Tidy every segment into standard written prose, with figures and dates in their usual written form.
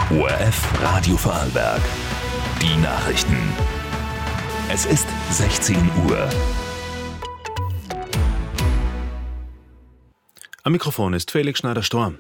ORF Radio Vorarlberg. Die Nachrichten. Es ist 16 Uhr. Am Mikrofon ist Felix Schneider-Storm.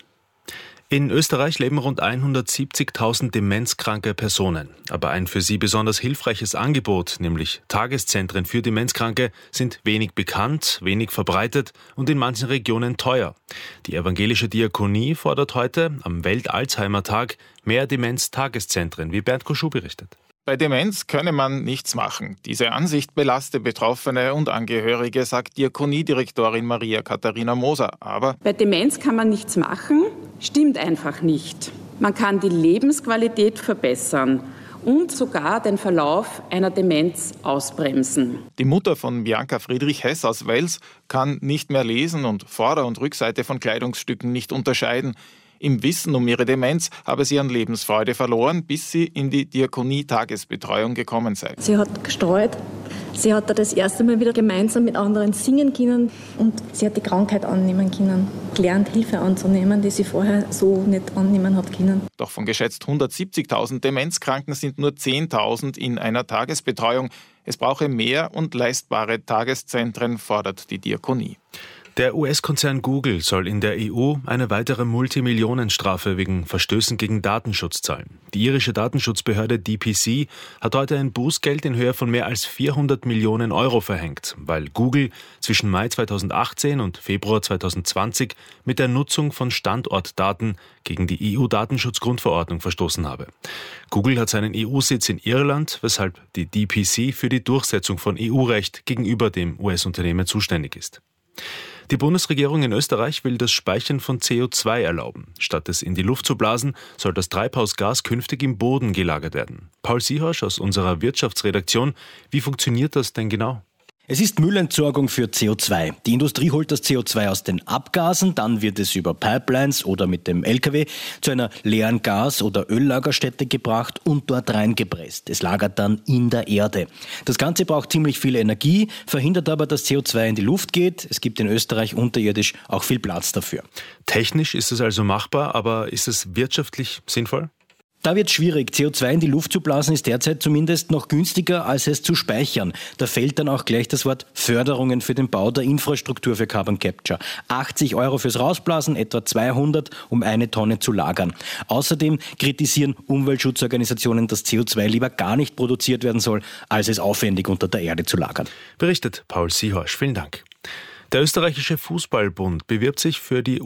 In Österreich leben rund 170.000 demenzkranke Personen. Aber ein für sie besonders hilfreiches Angebot, nämlich Tageszentren für Demenzkranke, sind wenig bekannt, wenig verbreitet und in manchen Regionen teuer. Die evangelische Diakonie fordert heute, am Welt-Alzheimer-Tag, mehr Demenz-Tageszentren, wie Bernd Koschuh berichtet. Bei Demenz könne man nichts machen. Diese Ansicht belaste Betroffene und Angehörige, sagt Diakoniedirektorin Maria Katharina Moser. Aber bei Demenz kann man nichts machen, stimmt einfach nicht. Man kann die Lebensqualität verbessern und sogar den Verlauf einer Demenz ausbremsen. Die Mutter von Bianca Friedrich-Hess aus Wels kann nicht mehr lesen und Vorder- und Rückseite von Kleidungsstücken nicht unterscheiden. Im Wissen um ihre Demenz habe sie an Lebensfreude verloren, bis sie in die Diakonie-Tagesbetreuung gekommen sei. Sie hat gestreut, sie hat das erste Mal wieder gemeinsam mit anderen singen können und sie hat die Krankheit annehmen können, gelernt Hilfe anzunehmen, die sie vorher so nicht annehmen hat können. Doch von geschätzt 170.000 Demenzkranken sind nur 10.000 in einer Tagesbetreuung. Es brauche mehr und leistbare Tageszentren, fordert die Diakonie. Der US-Konzern Google soll in der EU eine weitere Multimillionenstrafe wegen Verstößen gegen Datenschutz zahlen. Die irische Datenschutzbehörde DPC hat heute ein Bußgeld in Höhe von mehr als 400 Millionen Euro verhängt, weil Google zwischen Mai 2018 und Februar 2020 mit der Nutzung von Standortdaten gegen die EU-Datenschutzgrundverordnung verstoßen habe. Google hat seinen EU-Sitz in Irland, weshalb die DPC für die Durchsetzung von EU-Recht gegenüber dem US-Unternehmen zuständig ist. Die Bundesregierung in Österreich will das Speichern von CO2 erlauben. Statt es in die Luft zu blasen, soll das Treibhausgas künftig im Boden gelagert werden. Paul Siehosch aus unserer Wirtschaftsredaktion. Wie funktioniert das denn genau? Es ist Müllentsorgung für CO2. Die Industrie holt das CO2 aus den Abgasen, dann wird es über Pipelines oder mit dem LKW zu einer leeren Gas- oder Öllagerstätte gebracht und dort reingepresst. Es lagert dann in der Erde. Das Ganze braucht ziemlich viel Energie, verhindert aber, dass CO2 in die Luft geht. Es gibt in Österreich unterirdisch auch viel Platz dafür. Technisch ist es also machbar, aber ist es wirtschaftlich sinnvoll? Da wird es schwierig. CO2 in die Luft zu blasen ist derzeit zumindest noch günstiger, als es zu speichern. Da fällt dann auch gleich das Wort Förderungen für den Bau der Infrastruktur für Carbon Capture. 80 Euro fürs Rausblasen, etwa 200, um 1 Tonne zu lagern. Außerdem kritisieren Umweltschutzorganisationen, dass CO2 lieber gar nicht produziert werden soll, als es aufwendig unter der Erde zu lagern. Berichtet Paul Siehosch. Vielen Dank. Der österreichische Fußballbund bewirbt sich für die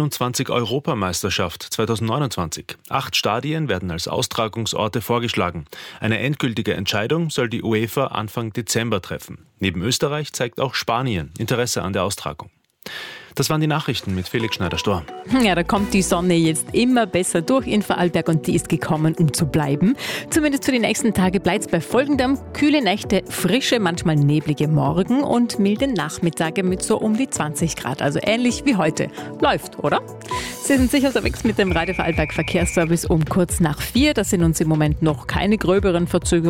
U21-Europameisterschaft 2029. 8 Stadien werden als Austragungsorte vorgeschlagen. Eine endgültige Entscheidung soll die UEFA Anfang Dezember treffen. Neben Österreich zeigt auch Spanien Interesse an der Austragung. Das waren die Nachrichten mit Felix Schneider-Storm. Ja, da kommt die Sonne jetzt immer besser durch in Vorarlberg und die ist gekommen, um zu bleiben. Zumindest für die nächsten Tage bleibt es bei folgendem: kühle Nächte, frische, manchmal neblige Morgen und milde Nachmittage mit so um die 20 Grad. Also ähnlich wie heute. Läuft, oder? Sie sind sicher unterwegs mit dem Radio Vorarlberg Verkehrsservice um kurz nach 4. Das sind uns im Moment noch keine gröberen Verzögerungen.